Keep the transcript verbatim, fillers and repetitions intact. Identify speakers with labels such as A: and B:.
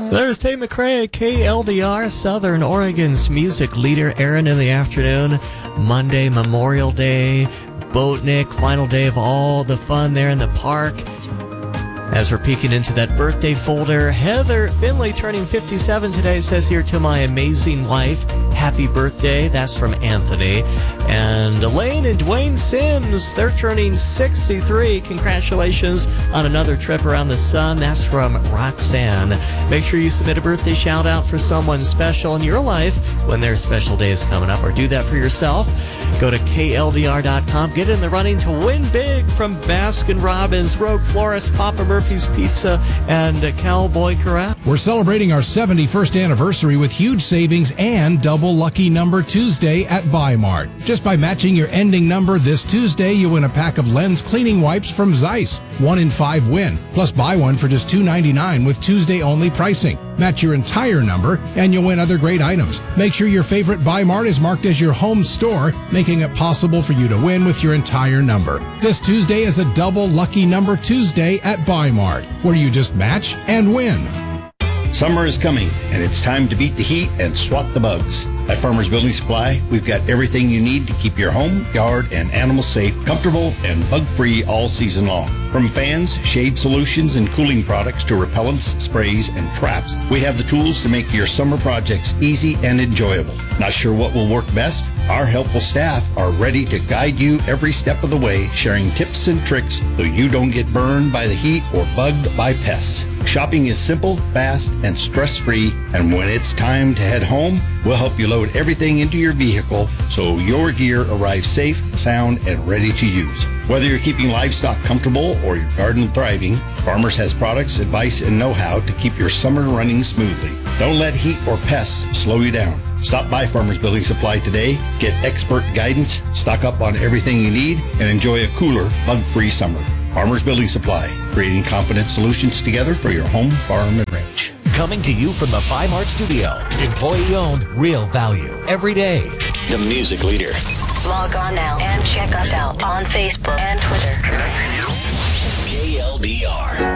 A: There's Tate McRae, K L D R, Southern Oregon's music leader. Aaron in the afternoon, Monday, Memorial Day, Boatnik, final day of all the fun there in the park. As we're peeking into that birthday folder, Heather Finley turning fifty-seven today says here, to my amazing wife, happy birthday. That's from Anthony. And Elaine and Dwayne Sims, they're turning sixty-three. Congratulations on another trip around the sun. That's from Roxanne. Make sure you submit a birthday shout out for someone special in your life when their special day is coming up, or do that for yourself. Go to K L D R dot com. Get in the running to win big from Baskin Robbins, Rogue Florist, Papa Murphy's Pizza, and Cowboy Corral.
B: We're celebrating our seventy-first anniversary with huge savings and double lucky number Tuesday at Buy Mart. Just by matching your ending number this Tuesday, you win a pack of Lens cleaning wipes from Zeiss. One in five win. Plus buy one for just two ninety-nine with Tuesday only pricing. Match your entire number and you'll win other great items. Make sure your favorite Buy Mart is marked as your home store, making it possible for you to win with your entire number. This Tuesday is a double lucky number Tuesday at Buy Mart, where you just match and win.
C: Summer is coming, and it's time to beat the heat and swat the bugs. At Farmers Building Supply, we've got everything you need to keep your home, yard, and animals safe, comfortable, and bug-free all season long. From fans, shade solutions, and cooling products to repellents, sprays, and traps, we have the tools to make your summer projects easy and enjoyable. Not sure what will work best? Our helpful staff are ready to guide you every step of the way, sharing tips and tricks so you don't get burned by the heat or bugged by pests. Shopping is simple, fast, and stress-free, and when it's time to head home, we'll help you load everything into your vehicle so your gear arrives safe, sound, and ready to use. Whether you're keeping livestock comfortable or your garden thriving, Farmers has products, advice, and know-how to keep your summer running smoothly. Don't let heat or pests slow you down. Stop by Farmers Building Supply today, get expert guidance, stock up on everything you need, and enjoy a cooler, bug-free summer. Farmers Building Supply, creating confident solutions together for your home, farm, and ranch.
D: Coming to you from the Buy Mart studio. Employee-owned, real value, every day.
E: The music leader.
F: Log on now and check us out on Facebook and Twitter.
E: K L D R.